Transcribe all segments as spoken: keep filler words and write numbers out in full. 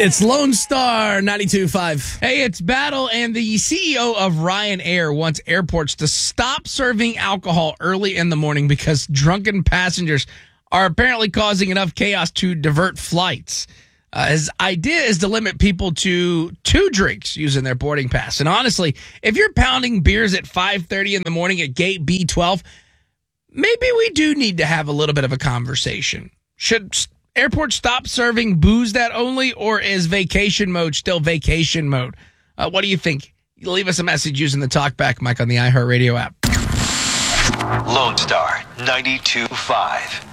It's Lone Star ninety-two point five. Hey, it's Battle, and the C E O of Ryanair wants airports to stop serving alcohol early in the morning because drunken passengers are apparently causing enough chaos to divert flights. Uh, his idea is to limit people to two drinks using their boarding pass. And honestly, if you're pounding beers at five thirty in the morning at gate B twelve, maybe we do need to have a little bit of a conversation. Should airports stop serving booze that only, or is vacation mode still vacation mode? Uh, what do you think? Leave us a message using the TalkBack mic on the iHeartRadio app. Lone Star ninety-two point five.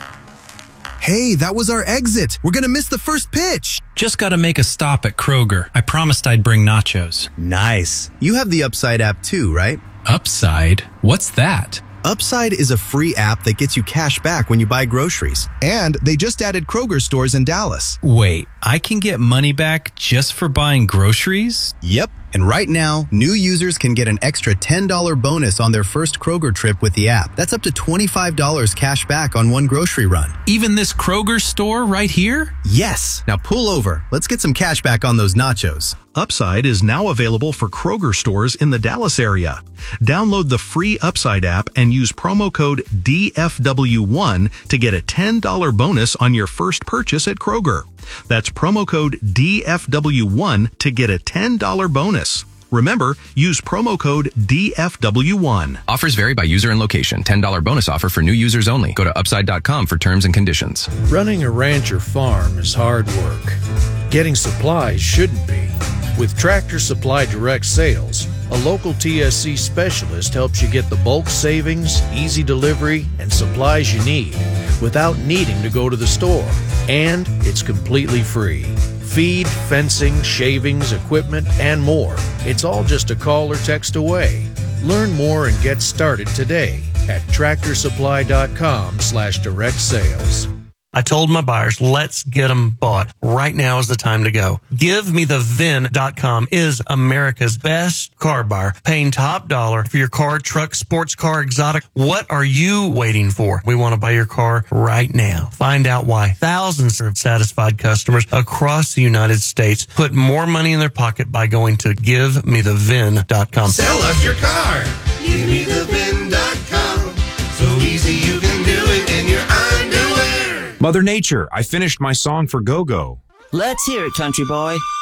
Hey, that was our exit. We're going to miss the first pitch. Just got to make a stop at Kroger. I promised I'd bring nachos. Nice. You have the Upside app too, right? Upside? What's that? Upside is a free app that gets you cash back when you buy groceries. And they just added Kroger stores in Dallas. Wait, I can get money back just for buying groceries? Yep. And right now, new users can get an extra ten dollars bonus on their first Kroger trip with the app. That's up to twenty-five dollars cash back on one grocery run. Even this Kroger store right here? Yes. Now pull over. Let's get some cash back on those nachos. Upside is now available for Kroger stores in the Dallas area. Download the free Upside app and use promo code D F W one to get a ten dollars bonus on your first purchase at Kroger. That's promo code D F W one to get a ten dollars bonus. Remember, use promo code D F W one. Offers vary by user and location. ten dollars bonus offer for new users only. Go to upside dot com for terms and conditions. Running a ranch or farm is hard work. Getting supplies shouldn't be. With Tractor Supply Direct Sales, a local T S C specialist helps you get the bulk savings, easy delivery, and supplies you need without needing to go to the store. And it's completely free. Feed, fencing, shavings, equipment, and more. It's all just a call or text away. Learn more and get started today at tractor supply dot com slash direct sales. I told my buyers, let's get them bought. Right now is the time to go. Give Me The V I N dot com is America's best car buyer, paying top dollar for your car, truck, sports car, exotic. What are you waiting for? We want to buy your car right now. Find out why thousands of satisfied customers across the United States put more money in their pocket by going to Give Me The V I N dot com. Sell us your car. Give Me The V I N dot com. So easy you can do it in your underwear. Mother Nature, I finished my song for Go-Go. Let's hear it, country boy.